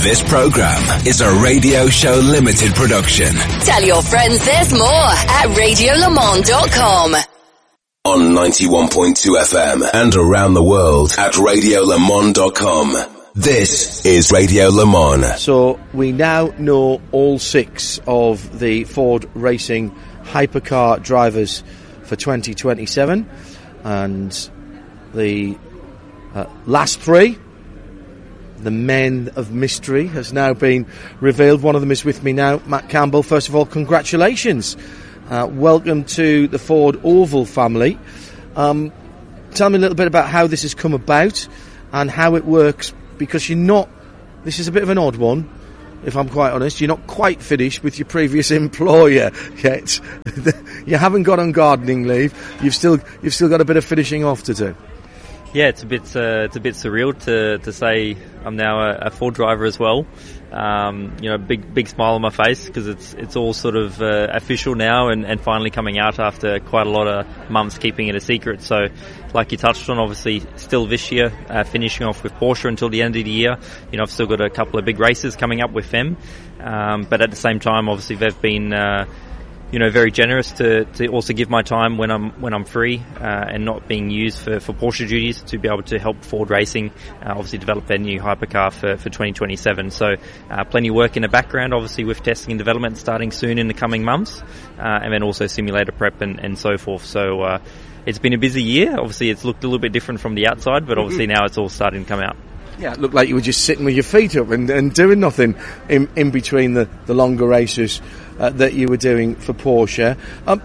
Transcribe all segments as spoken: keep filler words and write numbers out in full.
This program is a Radio Show Limited production. Tell your friends there's more at radio le mans dot com. On ninety-one point two F M and around the world at radio le mans dot com. This is Radio Le Mans. So we now know all six of the Ford Racing hypercar drivers for twenty twenty-seven, and the uh, last three, the men of mystery, has now been revealed. One of them is with me now, Matt Campbell. First of all, congratulations. Uh, welcome to the Ford Oval family. Um, tell me a little bit about how this has come about and how it works, because you're not, this is a bit of an odd one, if I'm quite honest. You're not quite finished with your previous employer yet. You haven't got on gardening leave. You've still you've still got a bit of finishing off to do. Yeah, it's a bit uh, it's a bit surreal to to say I'm now a, a Ford driver as well. Um, you know, big big smile on my face, because it's it's all sort of uh, official now and, and finally coming out after quite a lot of months keeping it a secret. So, like you touched on, obviously still this year, uh, finishing off with Porsche until the end of the year. You know, I've still got a couple of big races coming up with them, um, but at the same time, obviously they've been uh, you know, very generous to, to also give my time when I'm when I'm free uh, and not being used for, for Porsche duties to be able to help Ford Racing uh, obviously develop their new hypercar for, for twenty twenty-seven. So uh, plenty of work in the background, obviously with testing and development starting soon in the coming months, uh, and then also simulator prep and, and so forth. So uh, it's been a busy year. Obviously it's looked a little bit different from the outside, but obviously now it's all starting to come out. Yeah, it looked like you were just sitting with your feet up and, and doing nothing in, in between the, the longer races uh, that you were doing for Porsche. Um,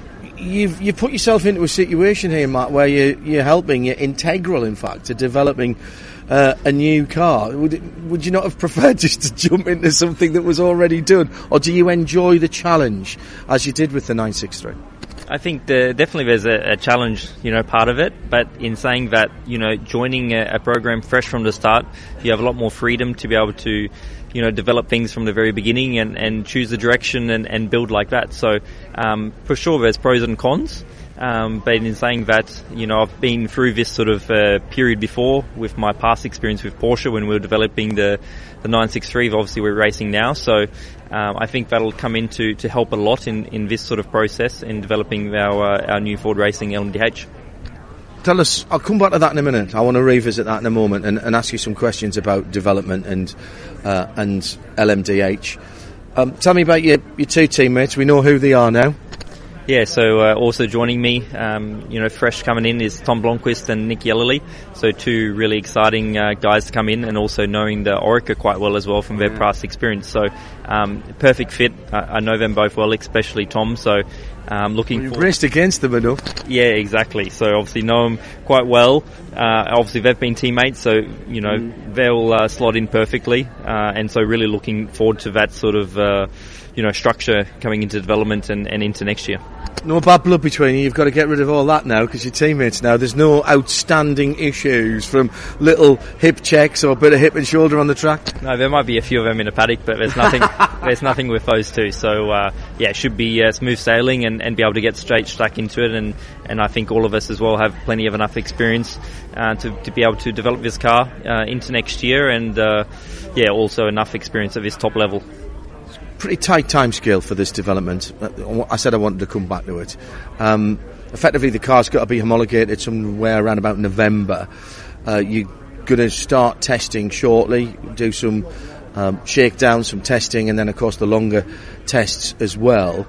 you've you've put yourself into a situation here, Matt, where you, you're helping, you're integral, in fact, to developing uh, a new car. Would it, would you not have preferred just to jump into something that was already done? Or do you enjoy the challenge, as you did with the nine sixty-three? I think the, definitely there's a, a challenge, you know, part of it. But in saying that, you know, joining a, a program fresh from the start, you have a lot more freedom to be able to, you know, develop things from the very beginning and, and choose the direction and, and build like that. So um, for sure there's pros and cons. Um, but in saying that, you know, I've been through this sort of uh, period before with my past experience with Porsche when we were developing the, the nine sixty-three. Obviously we're racing now, so um, I think that'll come in to, to help a lot in, in this sort of process in developing our uh, our new Ford Racing L M D H. Tell us, I'll come back to that in a minute. I want to revisit that in a moment and, and ask you some questions about development and uh, and L M D H. Um, tell me about your, your two teammates. We know who they are now. Yeah, so uh, also joining me, um, you know, fresh coming in is Tom Blomqvist and Nick Yellerly. So two really exciting uh, guys to come in, and also knowing the Orica quite well as well from their past experience. So um, perfect fit. I, I know them both well, especially Tom. So um, looking well, you've forward. raced against them enough. Yeah, exactly. So obviously know them quite well. Uh, obviously they've been teammates, so you know mm. they'll uh, slot in perfectly. Uh, and so really looking forward to that sort of uh, you know structure coming into development and, and into next year. No bad blood between you. You've got to get rid of all that now because you're teammates now. There's no outstanding issues from little hip checks or a bit of hip and shoulder on the track. No, there might be a few of them in a paddock, but there's nothing. there's nothing with those two. So uh, yeah, it should be uh, smooth sailing and, and be able to get straight stuck into it. And, and I think all of us as well have plenty of enough experience uh, to to be able to develop this car uh, into next year, and uh, yeah, also enough experience at this top level. Pretty tight time scale for this development. I said I wanted to come back to it. Um, effectively, the car's got to be homologated somewhere around about November. Uh, you're going to start testing shortly, do some um, shakedown, some testing, and then, of course, the longer tests as well.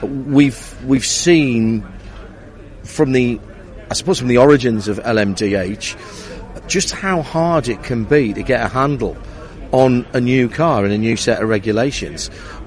We've we've seen from the, I suppose, from the origins of L M D H, just how hard it can be to get a handle on a new car and a new set of regulations.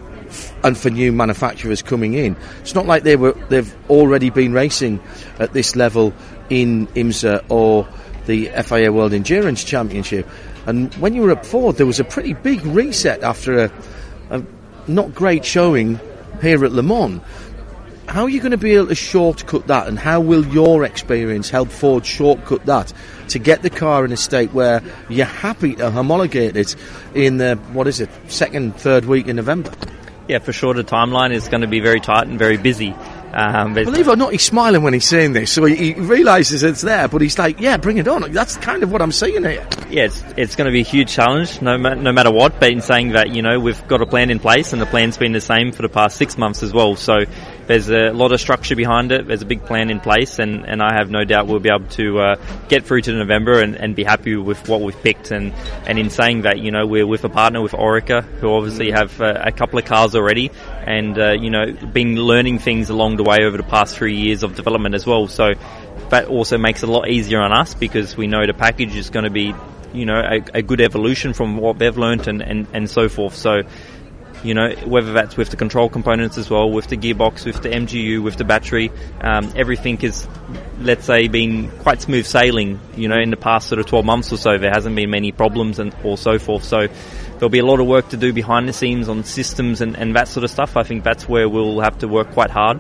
And for new manufacturers coming in, it's not like they were they've already been racing at this level in IMSA or the F I A World Endurance Championship. And when you were at Ford, there was a pretty big reset after a, a not great showing here at Le Mans. How are you going to be able to shortcut that, and how will your experience help Ford shortcut that to get the car in a state where you're happy to homologate it in the, what is it, second, third week in November? Yeah, for sure the timeline is going to be very tight and very busy. Um, but Believe it or not, he's smiling when he's saying this, so he, he realises it's there, but he's like, yeah, bring it on. That's kind of what I'm seeing here. Yeah, it's, it's going to be a huge challenge, no, ma- no matter what, but in saying that, you know, we've got a plan in place, and the plan's been the same for the past six months as well, so there's a lot of structure behind it, there's a big plan in place, and, and I have no doubt we'll be able to uh, get through to November and, and be happy with what we've picked, and, and in saying that, you know, we're with a partner with Orica, who obviously have uh, a couple of cars already, and, uh, you know, been learning things along the way over the past three years of development as well, so that also makes it a lot easier on us, because we know the package is going to be, you know, a, a good evolution from what they've learnt, and, and, and so forth. So, you know, whether that's with the control components as well, with the gearbox, with the M G U, with the battery, um, everything is, let's say, been quite smooth sailing, you know, in the past sort of twelve months or so. There hasn't been many problems and or so forth. So there'll be a lot of work to do behind the scenes on systems and, and that sort of stuff. I think that's where we'll have to work quite hard.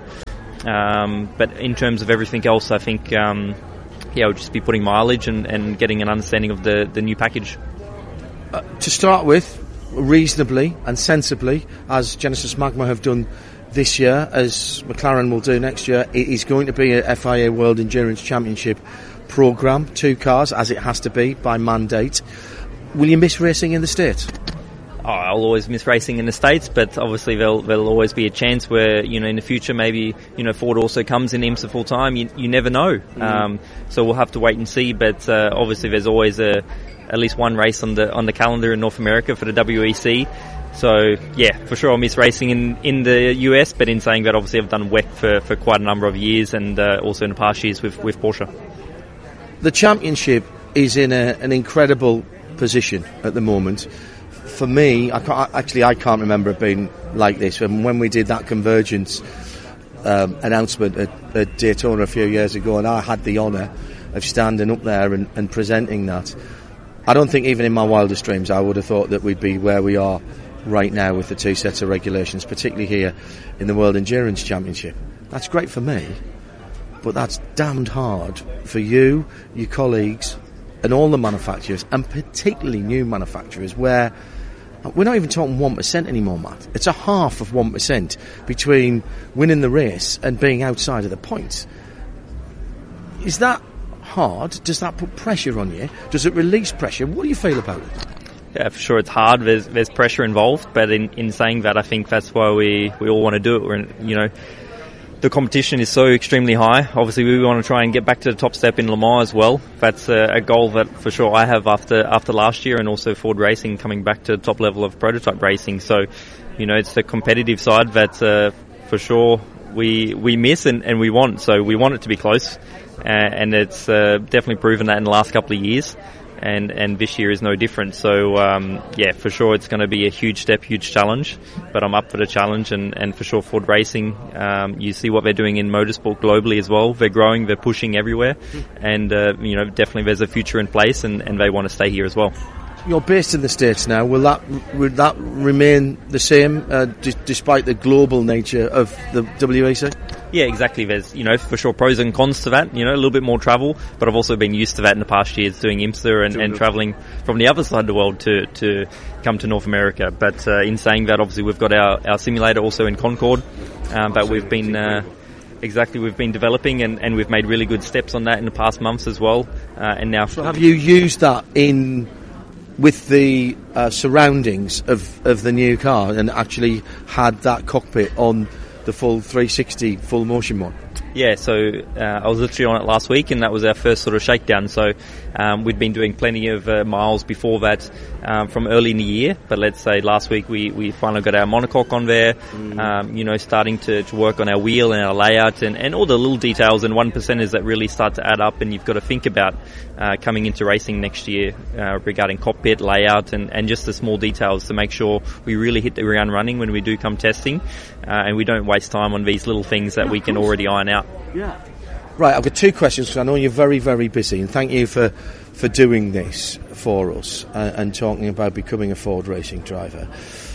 Um, but in terms of everything else, I think, um, yeah, I'll just be putting mileage and, and getting an understanding of the, the new package. Uh, to start with, reasonably and sensibly, as Genesis Magma have done this year, as McLaren will do next year, it is going to be a F I A World Endurance Championship programme, two cars, as it has to be by mandate. Will you miss racing in the States? Oh, I'll always miss racing in the States, but obviously there'll, there'll always be a chance where, you know, in the future maybe, you know, Ford also comes in IMSA full time. You, you never know. Mm. Um, so we'll have to wait and see, but uh, obviously there's always a at least one race on the on the calendar in North America for the W E C. So yeah, for sure I'll miss racing in, in the U S, but in saying that, obviously I've done W E C for, for quite a number of years, and uh, also in the past years with, with Porsche. The championship is in a, an incredible position at the moment. For me, I can't, actually I can't remember it being like this. And when we did that convergence um, announcement at, at Daytona a few years ago, and I had the honour of standing up there and, and presenting that, I don't think even in my wildest dreams I would have thought that we'd be where we are right now with the two sets of regulations, particularly here in the World Endurance Championship. That's great for me, but that's damned hard for you, your colleagues, and all the manufacturers, and particularly new manufacturers, where we're not even talking one percent anymore, Matt. It's a half of one percent between winning the race and being outside of the points. Is that hard? Does that put pressure on you? Does it release pressure? What do you feel about it? Yeah, for sure it's hard. There's there's pressure involved, but in, in saying that, I think that's why we, we all want to do it. We're, you know, the competition is so extremely high. Obviously, we want to try and get back to the top step in Le Mans as well. That's a, a goal that for sure I have after after last year, and also Ford Racing coming back to the top level of prototype racing. So, you know, it's the competitive side that uh, for sure we we miss and, and we want. So we want it to be close, uh, and it's uh, definitely proven that in the last couple of years. And, and this year is no different. So, um, yeah, for sure it's going to be a huge step, huge challenge. But I'm up for the challenge, and, and for sure Ford Racing, um, you see what they're doing in motorsport globally as well. They're growing, they're pushing everywhere. And, uh, you know, definitely there's a future in place, and, and they want to stay here as well. You're based in the States now. Will that will that remain the same, uh, d- despite the global nature of the W E C? Yeah, exactly. There's, you know, for sure pros and cons to that. You know, a little bit more travel, but I've also been used to that in the past years, doing IMSA and, and travelling from the other side of the world to, to come to North America. But uh, in saying that, obviously we've got our, our simulator also in Concord, um, but we've been... Uh, Exactly, we've been developing, and, and we've made really good steps on that in the past months as well. Uh, and now, so have you used that in with the uh, surroundings of, of the new car, and actually had that cockpit on the full three sixty full motion one? Yeah, so uh, I was literally on it last week, and that was our first sort of shakedown. So um, we'd been doing plenty of uh, miles before that um, from early in the year. But let's say last week we, we finally got our monocoque on there, mm. um, you know, starting to, to work on our wheel and our layout and, and all the little details and one percenters that really start to add up, and you've got to think about uh, coming into racing next year uh, regarding cockpit, layout, and, and just the small details to make sure we really hit the ground running when we do come testing, uh, and we don't waste time on these little things that yeah, we can already iron out. Yeah. Right, I've got two questions because I know you're very, very busy, and thank you for, for doing this for us uh, and talking about becoming a Ford racing driver.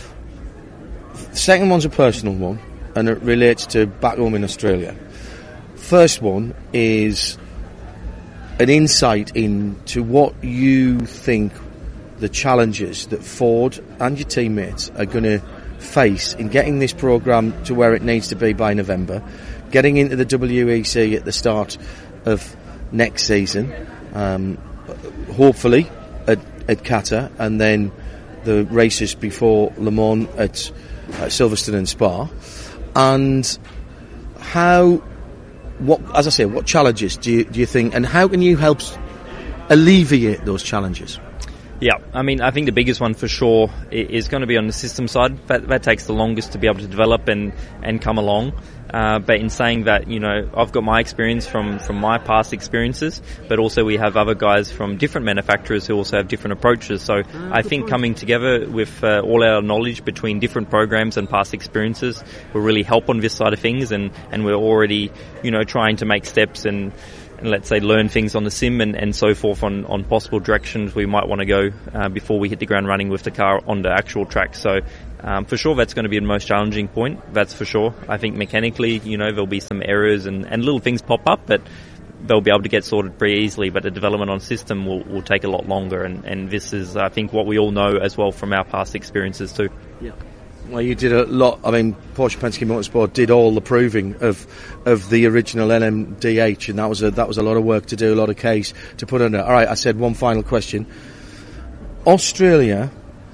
The second one's a personal one, and it relates to back home in Australia. First one is an insight into what you think the challenges that Ford and your teammates are going to face in getting this programme to where it needs to be by November, getting into the W E C at the start of next season, um, hopefully at, at Qatar, and then the races before Le Mans at, at Silverstone and Spa. And how, what, as I say, what challenges do you, do you think, and how can you help alleviate those challenges? Yeah, I mean, I think the biggest one for sure is going to be on the system side. That, that takes the longest to be able to develop and, and come along. Uh, but in saying that, you know, I've got my experience from, from my past experiences, but also we have other guys from different manufacturers who also have different approaches. So uh, I think coming together with uh, all our knowledge between different programs and past experiences will really help on this side of things. And, and we're already, you know, trying to make steps and, and let's say learn things on the sim and, and so forth on, on possible directions we might want to go uh, before we hit the ground running with the car on the actual track. So um, for sure that's going to be the most challenging point, that's for sure. I think mechanically, you know, there'll be some errors and, and little things pop up, but they'll be able to get sorted pretty easily. But the development on system will, will take a lot longer, and, and this is, I think, what we all know as well from our past experiences too. Yeah. Well, you did a lot. I mean, Porsche Penske Motorsport did all the proving of of the original L M D H, and that was a that was a lot of work to do, a lot of case to put under. All right, I said one final question. Australia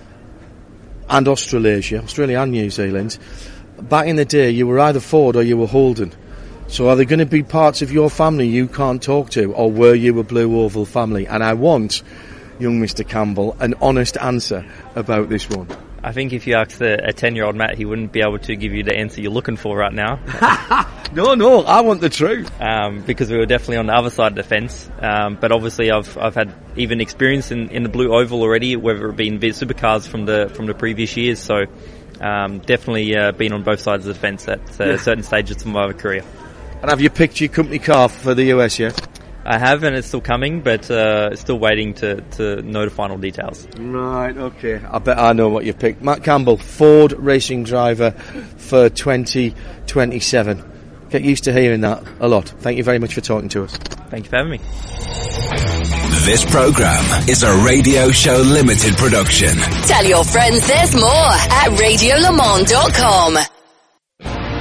and Australasia, Australia and New Zealand, back in the day, you were either Ford or you were Holden. So are there going to be parts of your family you can't talk to, or were you a Blue Oval family? And I want, young Mister Campbell, an honest answer about this one. I think if you asked a ten-year-old Matt, he wouldn't be able to give you the answer you're looking for right now. no, no, I want the truth. Um, because we were definitely on the other side of the fence. Um, but obviously, I've I've had even experience in, in the Blue Oval already, whether it be in supercars from the from the previous years. So um, definitely uh, been on both sides of the fence at uh, yeah. certain stages of my career. And have you picked your company car for the U S yet? I have, and it's still coming, but uh, still waiting to, to know the final details. Right, okay. I bet I know what you've picked. Matt Campbell, Ford racing driver for twenty twenty-seven. Get used to hearing that a lot. Thank you very much for talking to us. Thank you for having me. This program is a Radio Show Limited production. Tell your friends there's more at radio le mans dot com.